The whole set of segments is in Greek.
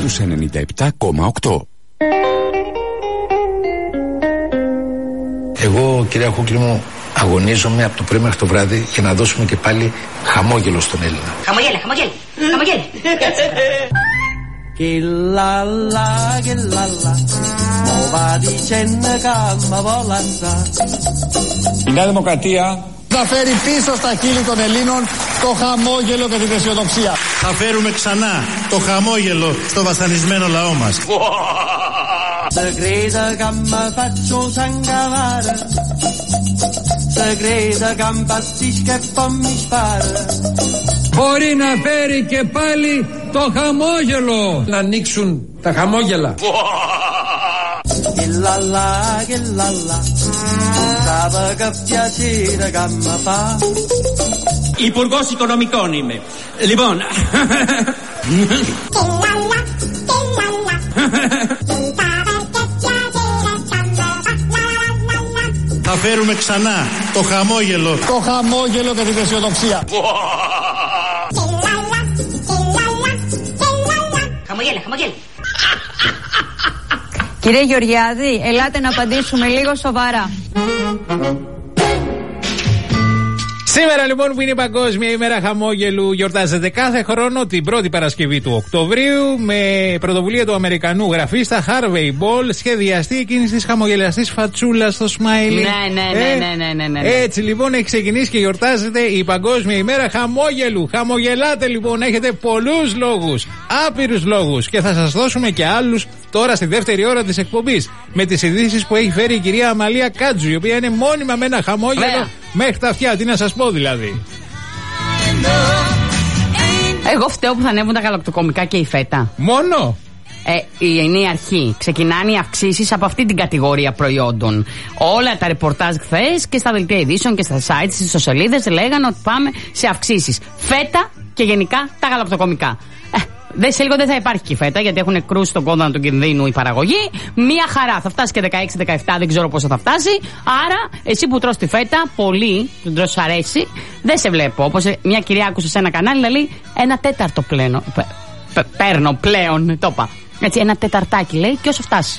στους 97,8. Εγώ, κυρία Κούκλη μου, αγωνίζομαι από το πρωί μέχρι το βράδυ για να δώσουμε και πάλι χαμόγελο στον Έλληνα. Χαμογέλα, χαμογέλα, χαμογέλα. Η Νέα Δημοκρατία θα φέρει πίσω στα χείλη των Ελλήνων το χαμόγελο και την αισιοδοξία. Θα φέρουμε ξανά το χαμόγελο στο βασανισμένο λαό μας. μπορεί να φέρει και πάλι το χαμόγελο. Να ανοίξουν τα χαμόγελα. Υπουργός Οικονομικών είμαι. Λοιπόν. Θα φέρουμε ξανά το χαμόγελο. Το χαμόγελο και την αισιοδοξία. Χαμογέλα, χαμογέλα. Κύριε Γεωργιάδη, ελάτε να απαντήσουμε λίγο σοβαρά. Σήμερα λοιπόν που είναι η Παγκόσμια ημέρα χαμόγελου, γιορτάζεται κάθε χρόνο την πρώτη Παρασκευή του Οκτωβρίου με πρωτοβουλία του Αμερικανού γραφίστα Harvey Ball σχεδιαστεί εκείνη τη χαμογελαστή φατσούλα στο smiley. Ναι. Έτσι λοιπόν έχει ξεκινήσει και γιορτάζεται η Παγκόσμια ημέρα χαμόγελου. Χαμογελάτε λοιπόν, έχετε πολλούς λόγους, άπειρους λόγους και θα σας δώσουμε και άλλους τώρα στη δεύτερη ώρα της εκπομπής με τις ειδήσεις που έχει φέρει η κυρία Αμαλία Κάτζου, η οποία είναι μόνιμα με ένα χαμόγελο μέχρι τα αυτιά. Τι να σας πω δηλαδή. Εγώ φταίω που θα ανέβουν τα γαλακτοκομικά και η φέτα. Μόνο. Είναι η αρχή. Ξεκινάνε οι αυξήσεις από αυτή την κατηγορία προϊόντων. Όλα τα ρεπορτάζ χθες και στα δελτία ειδήσεων και στα sites, στις ιστοσελίδες λέγανε ότι πάμε σε αυξήσεις. Φέτα και γενικά τα γαλακτοκομικά. Σε λίγο δεν θα υπάρχει και η φέτα γιατί έχουν κρούσει τον κόδωνα του κινδύνου η παραγωγή. Μία χαρά. Θα φτάσει και 16-17, δεν ξέρω πόσο θα φτάσει. Άρα, εσύ που τρως τη φέτα, πολύ, που τρως αρέσει, δεν σε βλέπω. Όπως μια κυρία άκουσε σε ένα κανάλι να λέει 1/4 πλέον. Παίρνω πλέον, το είπα. Έτσι, 1/4 λέει και όσο φτάσει.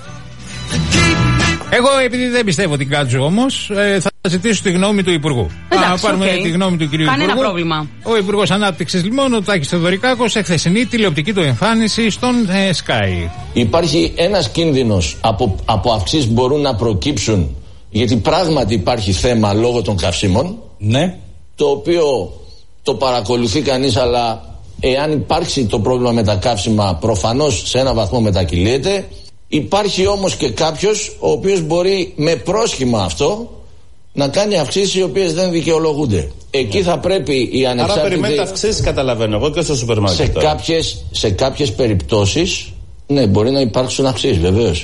Εγώ επειδή δεν πιστεύω την Κάτζου όμως, θα ζητήσω τη γνώμη του Υπουργού. Εντάξει, θα πάρουμε τη γνώμη του κυρίου Κανένα Υπουργού. πρόβλημα. Ο Υπουργός Ανάπτυξης λοιπόν, ο Τάκης Θεοδωρικάκος, σε χθεσινή τηλεοπτική του εμφάνιση στον Sky. Υπάρχει ένας κίνδυνος από αυξήσεις που μπορούν να προκύψουν, γιατί πράγματι υπάρχει θέμα λόγω των καυσίμων. Ναι. Το οποίο το παρακολουθεί κανείς, αλλά εάν υπάρξει το πρόβλημα με τα καύσιμα, προφανώς σε ένα βαθμό μετακυλείται. Υπάρχει όμως και κάποιος ο οποίος μπορεί με πρόσχημα αυτό να κάνει αυξήσεις οι οποίες δεν δικαιολογούνται. Εκεί θα πρέπει οι ανεξάρτητοι... Άρα περιμένετε αυξήσεις, καταλαβαίνω εγώ, και στο σούπερ μάρκετ. Σε κάποιες περιπτώσεις, ναι, μπορεί να υπάρξουν αυξήσεις, βεβαίως.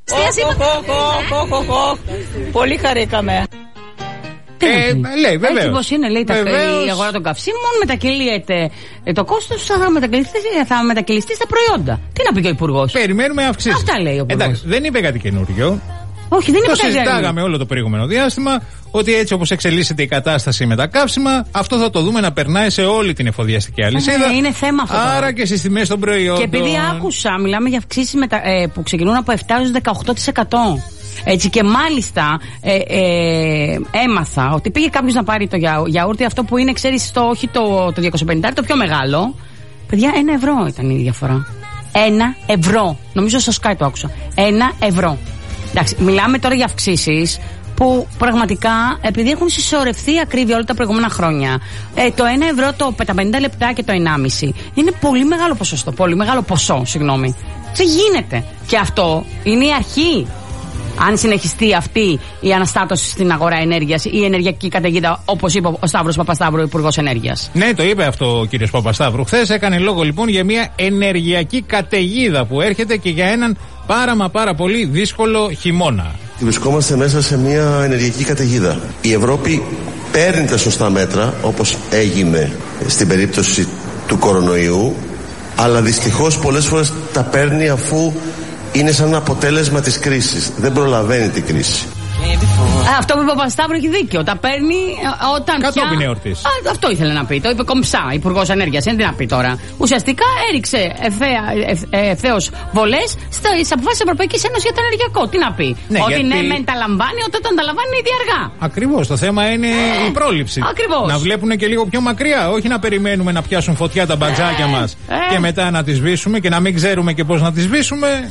Πολύ χαρήκαμε. Λέει, βεβαίως. Έτσι πως είναι, λέει, η αγορά των καυσίμων, μετακυλείται το κόστος, θα μετακυλιστεί στα προϊόντα. Τι να πει και ο Υπουργός. Περιμένουμε αυξήσεις. Αυτά λέει ο Υπουργός. Εντάξει, δεν είπε κάτι καινούριο. Όχι, δεν είπε το κάτι. συζητάγαμε όλο το προηγούμενο διάστημα ότι έτσι όπως εξελίσσεται η κατάσταση με τα καύσιμα, αυτό θα το δούμε να περνάει σε όλη την εφοδιαστική αλυσίδα. Είναι θέμα αυτό. Άρα και στις τιμές των προϊόντων. Και επειδή άκουσα, μιλάμε για αυξήσεις που ξεκινούν από 7 έως 18%. Έτσι, και μάλιστα έμαθα ότι πήγε κάποιος να πάρει το γιαούρτι, αυτό που είναι, ξέρεις, όχι το 250, το πιο μεγάλο. Παιδιά, 1 ευρώ ήταν η διαφορά. 1 ευρώ. Νομίζω στο Sky το άκουσα. 1 ευρώ. Εντάξει, μιλάμε τώρα για αυξήσεις που πραγματικά, επειδή έχουν συσσωρευτεί ακρίβεια όλα τα προηγούμενα χρόνια, το 1 ευρώ, τα 50 λεπτά και το 1,5 είναι πολύ μεγάλο ποσοστό. Πολύ μεγάλο ποσό, συγγνώμη. Δεν γίνεται. Και αυτό είναι η αρχή. Αν συνεχιστεί αυτή η αναστάτωση στην αγορά ενέργειας ή η ενεργειακή καταιγίδα, όπως είπε ο Σταύρος Παπασταύρου, Υπουργός Ενέργειας. Ναι, το είπε αυτό ο κύριος Παπασταύρου χθες. Έκανε λόγο λοιπόν για μια ενεργειακή καταιγίδα που έρχεται και για έναν πάρα πολύ δύσκολο χειμώνα. Βρισκόμαστε μέσα σε μια ενεργειακή καταιγίδα. Η Ευρώπη παίρνει τα σωστά μέτρα, όπως έγινε στην περίπτωση του κορονοϊού, αλλά δυστυχώς πολλές φορές τα παίρνει αφού είναι σαν αποτέλεσμα της κρίσης. Δεν προλαβαίνει την κρίση. Αυτό που είπε ο Παπασταύρου έχει δίκιο. Τα παίρνει όταν κατόπιν εορτής. Αυτό ήθελε να πει. Το είπε κομψά, Υπουργός Ενέργειας. Τι να πει τώρα. Ουσιαστικά έριξε ευθέως βολές στις αποφάσεις της Ευρωπαϊκής Ένωσης για το ενεργειακό. Τι να πει. Ναι, ότι γιατί... ναι, μεν τα λαμβάνει, όταν τα λαμβάνει ήδη αργά. Ακριβώς. Το θέμα είναι η πρόληψη. Ακριβώς. Να βλέπουν και λίγο πιο μακριά. Όχι να περιμένουμε να πιάσουν φωτιά τα μπατζάκια μας και μετά να τις σβήσουμε και να μην ξέρουμε και πώς να τις σβήσουμε.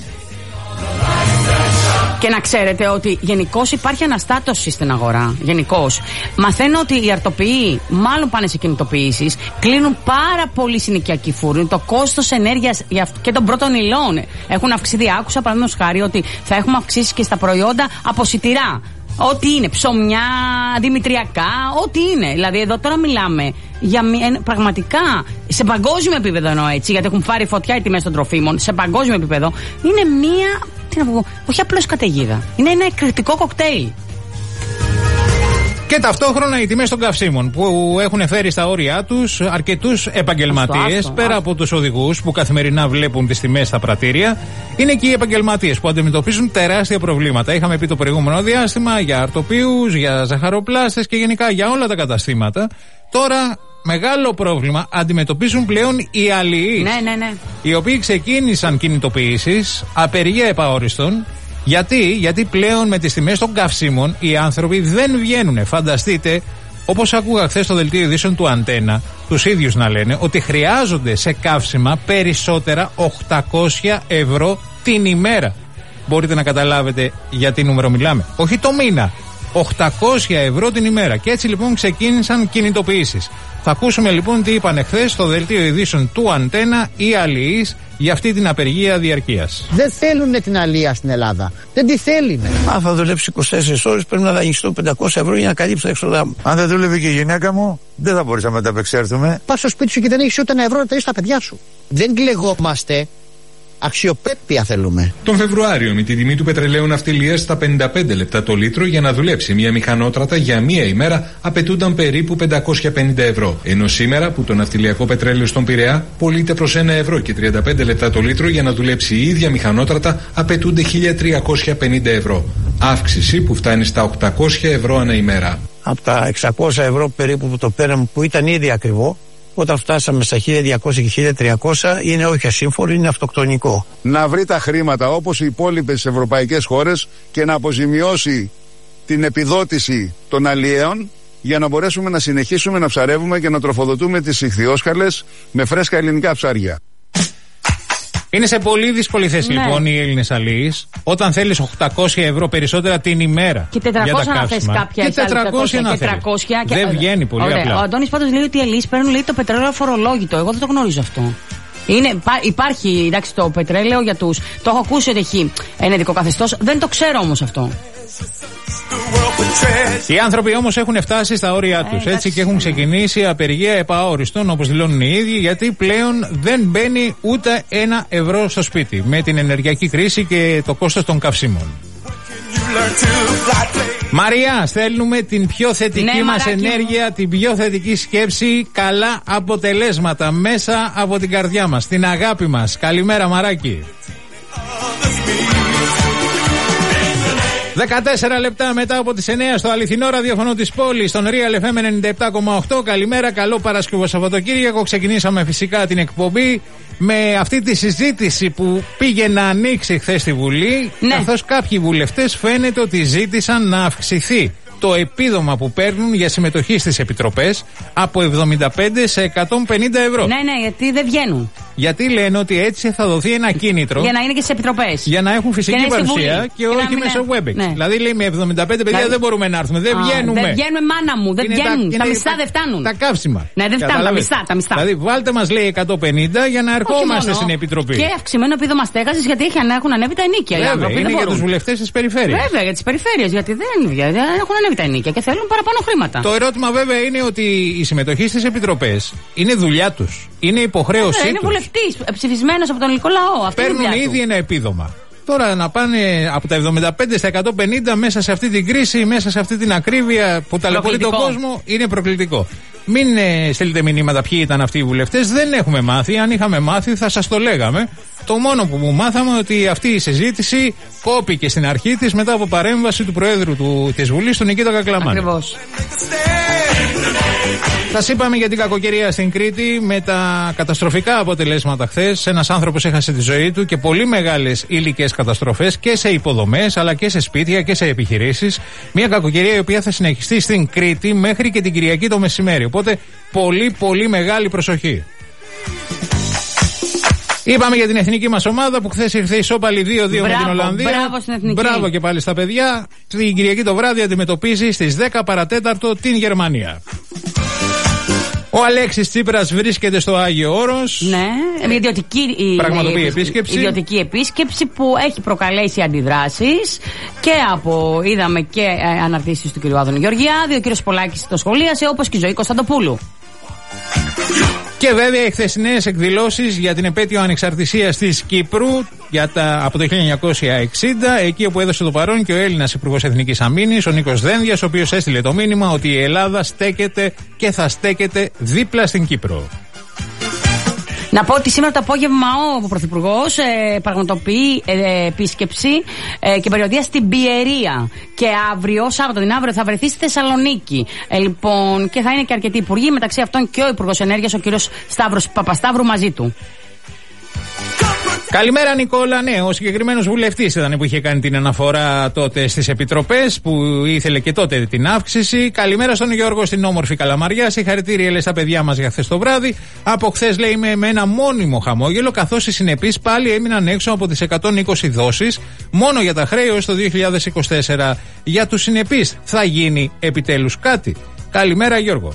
Και να ξέρετε ότι γενικώς υπάρχει αναστάτωση στην αγορά. Γενικώς. Μαθαίνω ότι οι αρτοποιοί μάλλον πάνε σε κινητοποιήσεις. Κλείνουν πάρα πολύ συνοικιακοί φούρνοι. Το κόστος ενέργειας και των πρώτων υλών έχουν αυξηθεί. Άκουσα παραδείγματος χάρη ότι θα έχουμε αυξήσει και στα προϊόντα από σιτηρά. Ό,τι είναι, ψωμιά, δημητριακά, ό,τι είναι. Δηλαδή, εδώ τώρα μιλάμε για πραγματικά σε παγκόσμιο επίπεδο εννοώ έτσι, γιατί έχουν πάρει φωτιά οι τιμές των τροφίμων. Σε παγκόσμιο επίπεδο είναι μία. Τι να πω, όχι απλώς καταιγίδα. Είναι ένα εκρηκτικό κοκτέιλ. Και ταυτόχρονα οι τιμές των καυσίμων που έχουν φέρει στα όρια τους αρκετούς επαγγελματίες, πέρα από τους οδηγούς που καθημερινά βλέπουν τις τιμές στα πρατήρια, είναι και οι επαγγελματίες που αντιμετωπίζουν τεράστια προβλήματα. Είχαμε πει το προηγούμενο διάστημα για αρτοποιούς, για ζαχαροπλάστες και γενικά για όλα τα καταστήματα. Τώρα μεγάλο πρόβλημα αντιμετωπίζουν πλέον οι αλληλείς, ναι. οι οποίοι ξεκίνησαν κινητοποιήσεις, απεργία επαόριστον. Γιατί πλέον με τις τιμές των καυσίμων οι άνθρωποι δεν βγαίνουν. Φανταστείτε, όπως άκουγα χθες στο δελτίο ειδήσεων του Αντένα, τους ίδιους να λένε ότι χρειάζονται σε καύσιμα περισσότερα 800 ευρώ την ημέρα. Μπορείτε να καταλάβετε για τι νούμερο μιλάμε. Όχι το μήνα. 800 ευρώ την ημέρα. Και έτσι λοιπόν ξεκίνησαν κινητοποιήσεις. Θα ακούσουμε λοιπόν τι είπαν χθες στο δελτίο ειδήσεων του Αντένα οι αλληλείς για αυτή την απεργία διαρκείας. Δεν θέλουν την αλεία στην Ελλάδα. Δεν τη θέλουν. Αν θα δουλέψει 24 ώρες πρέπει να δανειστώ 500 ευρώ για να καλύψω τα έξοδά μου. Αν δεν δούλευε και η γυναίκα μου, δεν θα μπορούσαμε να τα απεξέλθουμε. Πας στο σπίτι σου και δεν έχεις ούτε ένα ευρώ να ταΐσεις τα παιδιά σου. Δεν κλεγόμαστε. Αξιοπρέπεια θέλουμε. Τον Φεβρουάριο, με τη τιμή του πετρελαίου ναυτιλίας στα 55 λεπτά το λίτρο, για να δουλέψει μια μηχανότρατα για μία ημέρα απαιτούνταν περίπου 550 ευρώ. Ενώ σήμερα, που το ναυτιλιακό πετρέλαιο στον Πειραιά πωλείται προς 1 ευρώ και 35 λεπτά το λίτρο, για να δουλέψει η ίδια μηχανότρατα απαιτούνται 1.350 ευρώ. Αύξηση που φτάνει στα 800 ευρώ ανά ημέρα. Από τα 600 ευρώ περίπου που το πέραμε, που ήταν ήδη ακριβό, όταν φτάσαμε στα 1.200 και 1.300 είναι όχι ασύμφορο, είναι αυτοκτονικό. Να βρει τα χρήματα όπως οι υπόλοιπες ευρωπαϊκές χώρες και να αποζημιώσει την επιδότηση των αλλιέων για να μπορέσουμε να συνεχίσουμε να ψαρεύουμε και να τροφοδοτούμε τις ιχθυόσκαλες με φρέσκα ελληνικά ψάρια. Είναι σε πολύ δύσκολη θέση λοιπόν οι Έλληνες αλληλείς όταν θέλεις 800 ευρώ περισσότερα την ημέρα. Και 400 να θες κάποια. Και 400 να θες. Δεν βγαίνει πολύ απλά. Ο Αντώνης πάντως λέει ότι οι αλληλείς παίρνουν το πετρέλαιο αφορολόγητο. Εγώ δεν το γνωρίζω αυτό. Υπάρχει εντάξει, το πετρέλαιο για τους. Το έχω ακούσει ότι έχει ενεργικό καθεστώς. Δεν το ξέρω όμως αυτό. Οι άνθρωποι όμως έχουν φτάσει στα όρια τους έτσι και έχουν ξεκινήσει απεργία επαόριστον, όπως δηλώνουν οι ίδιοι, γιατί πλέον δεν μπαίνει ούτε 1 ευρώ στο σπίτι με την ενεργειακή κρίση και το κόστος των καυσίμων. Μαρία, στέλνουμε την πιο θετική μας ενέργεια, την πιο θετική σκέψη, καλά αποτελέσματα μέσα από την καρδιά μας, την αγάπη μας. Καλημέρα Μαράκι. 14 λεπτά μετά από τις 9 στο αληθινό ραδιόφωνο της πόλης, στον Real FM 97,8. Καλημέρα, καλό Παρασκευό Σαββατοκύριακο. Ξεκινήσαμε φυσικά την εκπομπή με αυτή τη συζήτηση που πήγε να ανοίξει χθες στη Βουλή, καθώς κάποιοι βουλευτές φαίνεται ότι ζήτησαν να αυξηθεί το επίδομα που παίρνουν για συμμετοχή στις επιτροπές από 75 σε 150 ευρώ. Ναι, γιατί δεν βγαίνουν. Γιατί λένε ότι έτσι θα δοθεί ένα κίνητρο. Για να είναι και στις επιτροπές. Για να έχουν φυσική παρουσία και όχι μέσω WebEx. Ναι. Δηλαδή λέει με 75 παιδιά δεν μπορούμε να έρθουμε. Δεν βγαίνουμε. Δεν βγαίνουμε, μάνα μου. Δεν βγαίνουν. Τα μισθά δεν φτάνουν. Τα καύσιμα. Ναι, δεν φτάνουν. Τα μισθά. Δηλαδή βάλτε μας λέει 150 για να ερχόμαστε στην επιτροπή. Και αυξημένο επίδομα στέγασης γιατί έχουν ανέβει τα ενίκια. Είναι για τους βουλευτές της περιφέρειας. Βέβαια, για τις περιφέρειες. Γιατί δεν έχουν ανέβει τα ενίκια και θέλουν παραπάνω χρήματα. Το ερώτημα βέβαια είναι ότι η συμμετοχή στις επιτροπές είναι δουλειά τους. Είναι υποχρέωσή τους. Είναι βουλευτής, ψηφισμένος από τον ελληνικό λαό. Παίρνουν ήδη ένα επίδομα. Τώρα να πάνε από τα 75 στα 150 μέσα σε αυτή την κρίση, μέσα σε αυτή την ακρίβεια που ταλαιπωρεί τον κόσμο, είναι προκλητικό. Μην στείλετε μηνύματα ποιοι ήταν αυτοί οι βουλευτές. Δεν έχουμε μάθει. Αν είχαμε μάθει θα σας το λέγαμε. Το μόνο που μου μάθαμε ότι αυτή η συζήτηση κόπηκε στην αρχή της μετά από παρέμβαση του Προέδρου της Βουλής, του Νικήτα Κακλαμάνη. Ακριβώς. Σας είπαμε για την κακοκαιρία στην Κρήτη με τα καταστροφικά αποτελέσματα χθες. Ένας άνθρωπος έχασε τη ζωή του και πολύ μεγάλες υλικές καταστροφές και σε υποδομές αλλά και σε σπίτια και σε επιχειρήσεις. Μια κακοκαιρία η οποία θα συνεχιστεί στην Κρήτη μέχρι και την Κυριακή το μεσημέρι. Οπότε πολύ μεγάλη προσοχή. Είπαμε για την εθνική μας ομάδα που χθες ήρθε ισόπαλη 2-2 με την Ολλανδία. Μπράβο στην εθνική. Μπράβο και πάλι στα παιδιά. Την Κυριακή το βράδυ αντιμετωπίζει στις 10 παρατέταρτο την Γερμανία. Ο Αλέξης Τσίπρας βρίσκεται στο Άγιο Όρος. Ναι, πραγματοποιεί επίσκεψη. Ιδιωτική επίσκεψη που έχει προκαλέσει αντιδράσεις και είδαμε και αναρτήσεις του κ. Άδωνη Γεωργιάδη, ο κ. Πολάκης το σχολίασε, όπως και η Ζωή Κωνσταντοπούλου. Και βέβαια οι χθεσινές εκδηλώσεις για την επέτειο ανεξαρτησίας της Κύπρου από το 1960, εκεί όπου έδωσε το παρόν και ο Έλληνας Υπουργός Εθνικής Αμήνης, ο Νίκος Δένδιας, ο οποίος έστειλε το μήνυμα ότι η Ελλάδα στέκεται και θα στέκεται δίπλα στην Κύπρο. Να πω ότι σήμερα το απόγευμα ο Πρωθυπουργός πραγματοποιεί επίσκεψη και περιοδία στην Πιερία. Και αύριο, Σάββατο την αύριο, θα βρεθεί στη Θεσσαλονίκη. Λοιπόν, και θα είναι και αρκετοί υπουργοί, μεταξύ αυτών και ο Υπουργός Ενέργειας, ο κύριος Σταύρος Παπασταύρου, μαζί του. Καλημέρα Νικόλα, ναι, ο συγκεκριμένος βουλευτής ήταν που είχε κάνει την αναφορά τότε στις επιτροπές που ήθελε και τότε την αύξηση. Καλημέρα στον Γιώργο στην όμορφη Καλαμαριά, συγχαρητήρια λέει στα παιδιά μας για χθες το βράδυ. Από χθες λέει με ένα μόνιμο χαμόγελο, καθώς οι συνεπείς πάλι έμειναν έξω από τις 120 δόσεις μόνο για τα χρέη έως το 2024. Για τους συνεπείς θα γίνει επιτέλους κάτι? Καλημέρα Γιώργο.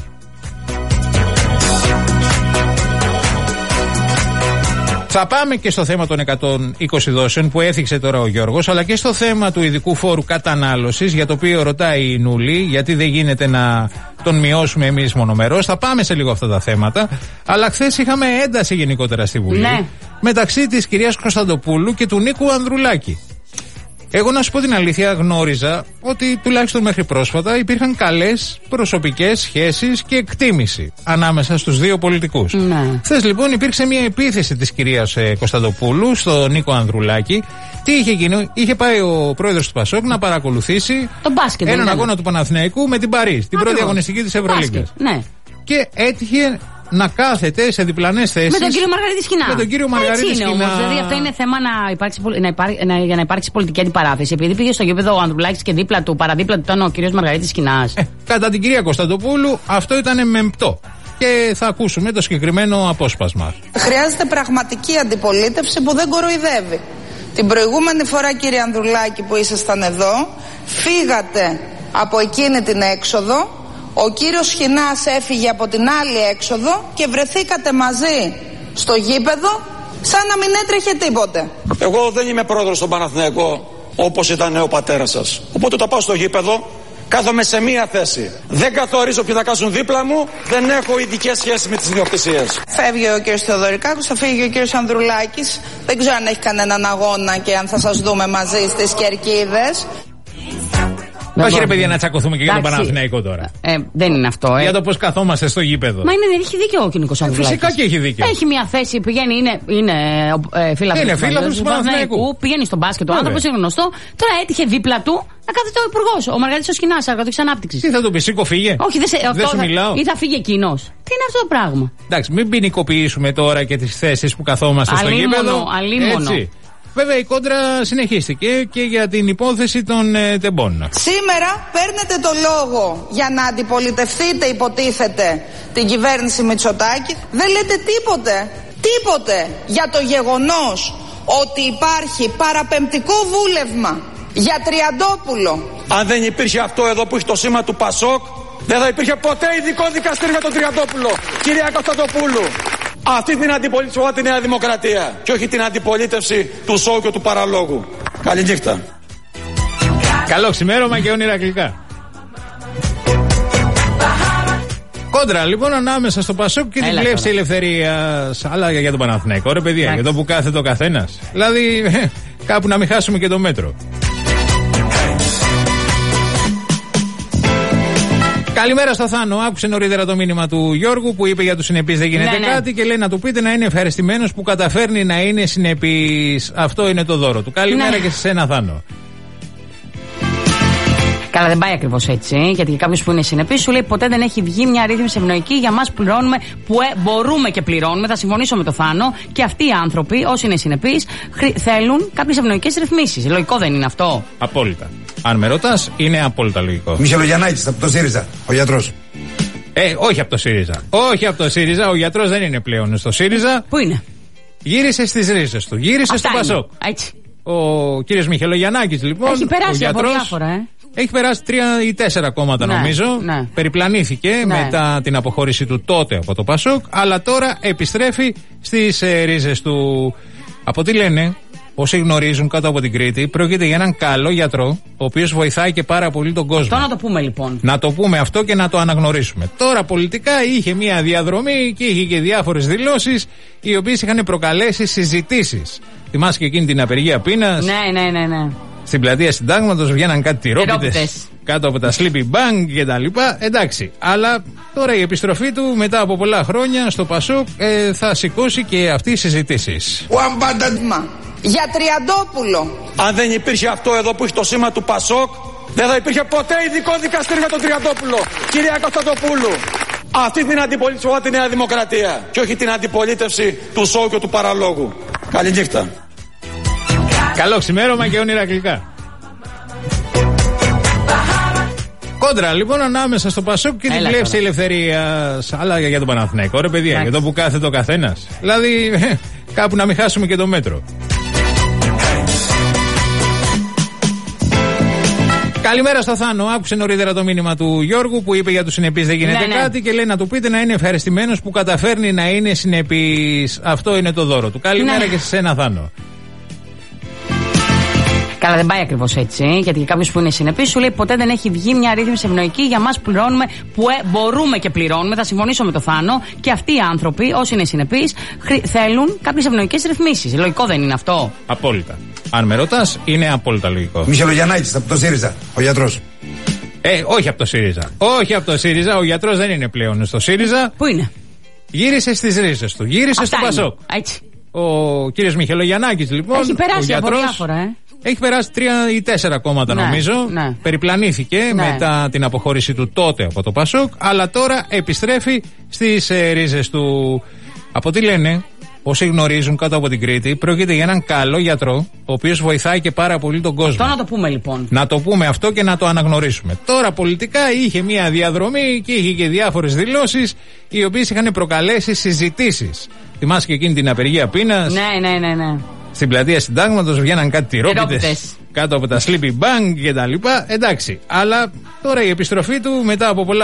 Θα πάμε και στο θέμα των 120 δόσεων που έθιξε τώρα ο Γιώργος, αλλά και στο θέμα του ειδικού φόρου κατανάλωσης, για το οποίο ρωτάει η Νούλη, γιατί δεν γίνεται να τον μειώσουμε εμείς μονομερώς. Θα πάμε σε λίγο αυτά τα θέματα. Αλλά χθες είχαμε ένταση γενικότερα στη Βουλή, ναι, μεταξύ της κυρίας Κωνσταντοπούλου και του Νίκου Ανδρουλάκη. Εγώ να σου πω την αλήθεια, γνώριζα ότι τουλάχιστον μέχρι πρόσφατα υπήρχαν καλές προσωπικές σχέσεις και εκτίμηση ανάμεσα στους δύο πολιτικούς. Ναι. Χθες λοιπόν υπήρξε μια επίθεση της κυρίας Κωνσταντοπούλου στον Νίκο Ανδρουλάκη. Τι είχε γίνει? Είχε πάει ο πρόεδρος του Πασόκ να παρακολουθήσει έναν αγώνα του Παναθηναϊκού με την Παρίς, την πρώτη αγωνιστική της Ευρωλίγκας. Ναι. Και έτυχε να κάθεται σε διπλανές θέσεις με τον κύριο Μαργαρίτη Σκηνά. Με τον κύριο Μαργαρίτη Σκηνά. Όμως, δηλαδή αυτό είναι θέμα για να υπάρξει πολιτική αντιπαράθεση. Επειδή πήγε στο γήπεδο ο Ανδρουλάκης και παραδίπλα του ήταν ο κύριος Μαργαρίτης Σκηνάς. Κατά την κυρία Κωνσταντοπούλου αυτό ήταν μεμπτό. Και θα ακούσουμε το συγκεκριμένο απόσπασμα. Χρειάζεται πραγματική αντιπολίτευση που δεν κοροϊδεύει. Την προηγούμενη φορά, κύριε Ανδρουλάκη, που ήσασταν εδώ, φύγατε από εκείνη την έξοδο. Ο κύριος Σχοινάς έφυγε από την άλλη έξοδο και βρεθήκατε μαζί στο γήπεδο σαν να μην έτρεχε τίποτε. Εγώ δεν είμαι πρόεδρος στον Παναθηναϊκό όπως ήταν ο πατέρας σας. Οπότε όταν πάω στο γήπεδο κάθομαι σε μία θέση. Δεν καθορίζω ποιοι θα κάσουν δίπλα μου, δεν έχω ειδικές σχέσεις με τις ιδιοκτησίες. Φεύγει ο κύριος Θεοδωρικάκος, θα φύγει ο κύριος Ανδρουλάκης. Δεν ξέρω αν έχει κανέναν αγώνα και αν θα σας δούμε μαζί στις Κερκίδες. Όχι ρε παιδιά να τσακωθούμε και για τον Παναθηναϊκό τώρα. Δεν είναι αυτό. Για το πώς καθόμαστε στο γήπεδο. Μα έχει δίκιο ο Νίκος Ανδρουλάκης. Φυσικά και έχει δίκιο. Έχει μια θέση, πηγαίνει, είναι φίλαθλος του Παναθηναϊκού. Πηγαίνει στον μπάσκετ, ο άνθρωπος είναι γνωστό. Τώρα έτυχε δίπλα του να κάθεται ο υπουργός, ο Μαργαρίτης ο Σκηνάς, αργατικής ανάπτυξης. Τι θα του πει, σήκω φύγε. Όχι, δεν σου μιλάω. Ή θα φύγει εκείνος. Τι είναι αυτό το πράγμα? Εντάξει, μην ποινικοποιήσουμε τώρα και τις θέσεις που καθόμαστε στο γήπεδο. Αλίμονο. Βέβαια η κόντρα συνεχίστηκε και για την υπόθεση των τεμπών. Σήμερα παίρνετε το λόγο για να αντιπολιτευτείτε, υποτίθεται, την κυβέρνηση Μητσοτάκη. Δεν λέτε τίποτε για το γεγονός ότι υπάρχει παραπεμπτικό βούλευμα για Τριαντόπουλο. Αν δεν υπήρχε αυτό εδώ που έχει το σήμα του Πασόκ, δεν θα υπήρχε ποτέ ειδικό δικαστήριο για τον Τριαντόπουλο, κυρία Κωνσταντοπούλου. Αυτή την αντιπολίτευση τη Νέα Δημοκρατία και όχι την αντιπολίτευση του σόου και του παραλόγου. Καληνύχτα. Καλό ξημέρωμα και όνειρα γλυκά. Κόντρα λοιπόν ανάμεσα στο Πασόκ και την Πλεύση Ελευθερίας. Αλλά για τον Παναθηναϊκό ρε παιδιά, για το που κάθεται ο καθένας. Δηλαδή κάπου να μην χάσουμε και το μέτρο. Καλημέρα στο Θάνο. Άκουσε νωρίτερα το μήνυμα του Γιώργου που είπε για τους συνεπείς δεν γίνεται κάτι και λέει να του πείτε να είναι ευχαριστημένος που καταφέρνει να είναι συνεπής. Αυτό είναι το δώρο του. Καλημέρα και σε σένα, Θάνο. Καλά, δεν πάει ακριβώς έτσι. Γιατί και κάποιος που είναι συνεπής σου λέει ποτέ δεν έχει βγει μια ρύθμιση ευνοϊκή. Για μας πληρώνουμε που μπορούμε και πληρώνουμε. Θα συμφωνήσω με το Θάνο. Και αυτοί οι άνθρωποι, όσοι είναι συνεπείς, θέλουν κάποιες ευνοϊκές ρυθμίσεις. Λογικό δεν είναι αυτό? Απόλυτα. Αν με ρωτάς, είναι απόλυτα λογικό. Μιχελογιαννάκης από το ΣΥΡΙΖΑ, ο γιατρός. Όχι από το ΣΥΡΙΖΑ. Όχι από το ΣΥΡΙΖΑ. Ο γιατρός δεν είναι πλέον στο ΣΥΡΙΖΑ. Πού είναι? Γύρισε στις ρίζες του. Γύρισε στο Πασόκ. Ο κύριος Μιχελογιαννάκης λοιπόν. Έχει περάσει από διάφορα, Έχει περάσει 3 ή 4 κόμματα νομίζω. Ναι. Περιπλανήθηκε μετά την αποχώρηση του τότε από το Πασόκ. Αλλά τώρα επιστρέφει στις ρίζες του. Από τι λένε όσοι γνωρίζουν κάτω από την Κρήτη, πρόκειται για έναν καλό γιατρό, ο οποίος βοηθάει και πάρα πολύ τον κόσμο. Το να το πούμε λοιπόν. Να το πούμε αυτό και να το αναγνωρίσουμε. Τώρα πολιτικά είχε μια διαδρομή και είχε και διάφορες δηλώσεις, οι οποίες είχαν προκαλέσει συζητήσεις. Θυμάσαι και εκείνη την απεργία πείνας. Ναι. Στην πλατεία Συντάγματος βγαίναν κάτι τυρόπιτες κάτω από τα sleeping bag και τα λοιπά. Εντάξει. Αλλά τώρα η επιστροφή του μετά από πολλά χρόνια στο Πασόκ θα σηκώσει και αυτή οι συζητήσεις. Για Τριαντόπουλο. Αν δεν υπήρχε αυτό εδώ που έχει το σήμα του Πασόκ, δεν θα υπήρχε ποτέ ειδικό δικαστήριο για τον Τριαντόπουλο. Κυρία Κωνσταντοπούλου, αυτή την αντιπολίτευση τη Νέα Δημοκρατία και όχι την αντιπολίτευση του σόου και του παραλόγου. Καληνύχτα. Καλό ξημέρωμα και όνειρα γλυκά. Κόντρα λοιπόν ανάμεσα στο Πασόκ και την πλεύση ελευθερίας. Αλλά για τον Παναθηναϊκό, ρε παιδιά, για το που κάθεται ο καθένας. Δηλαδή κάπου να μην χάσουμε και το μέτρο. Καλημέρα στο Θάνο. Άκουσε νωρίτερα το μήνυμα του Γιώργου που είπε για τους συνεπείς δεν γίνεται κάτι και λέει να του πείτε να είναι ευχαριστημένος που καταφέρνει να είναι συνεπής. Αυτό είναι το δώρο του. Καλημέρα και σε σένα, Θάνο. Καλά, δεν πάει ακριβώς έτσι. Γιατί και κάποιος που είναι συνεπής σου λέει ποτέ δεν έχει βγει μια ρύθμιση ευνοϊκή. Για μας πληρώνουμε που μπορούμε και πληρώνουμε. Θα συμφωνήσω με το Θάνο. Και αυτοί οι άνθρωποι, όσοι είναι συνεπείς, θέλουν κάποιες ευνοϊκές ρυθμίσεις. Λογικό δεν είναι αυτό? Απόλυτα. Αν με ρωτάς, είναι απόλυτα λογικό. Μιχελογιαννάκης από το ΣΥΡΙΖΑ, ο γιατρός. Όχι από το ΣΥΡΙΖΑ. Όχι από το ΣΥΡΙΖΑ. Ο γιατρός δεν είναι πλέον στο ΣΥΡΙΖΑ. Πού είναι? Γύρισε στις ρίζες του. Γύρισε στο Πασόκ. Ο κύριος Μιχελογιαννάκης λοιπόν. Έχει περάσει από διάφορα, Έχει περάσει 3 ή 4 κόμματα νομίζω. Περιπλανήθηκε μετά την αποχώρηση του τότε από το Πασόκ. Αλλά τώρα επιστρέφει στις ρίζες του. Από τι λένε όσοι γνωρίζουν κάτω από την Κρήτη, πρόκειται για έναν καλό γιατρό, ο οποίος βοηθάει και πάρα πολύ τον κόσμο. Το να το πούμε λοιπόν. Να το πούμε αυτό και να το αναγνωρίσουμε. Τώρα πολιτικά είχε μια διαδρομή και είχε και διάφορες δηλώσεις, οι οποίες είχαν προκαλέσει συζητήσεις. Θυμάσαι και εκείνη την απεργία πείνας. Ναι. Στην πλατεία Συντάγματος βγαίναν κάτι τυρόπιτες κάτω από τα sleeping bag και τα λοιπά. Εντάξει. Αλλά τώρα η επιστροφή του μετά από πολλά